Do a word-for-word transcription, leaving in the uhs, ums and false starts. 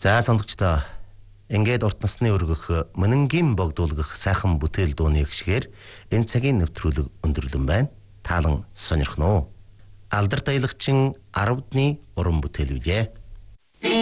За сонсогчдоо ингээд урт насны өргөх мөнөнгийн богдуулгах сайхан бүтээл дууны гişгээр энэ цагийн нэвтрүүлэг өндөрлөн байна. Таалан сонирхно уу? Алдар даялагчин арвдны уран бүтээл үү?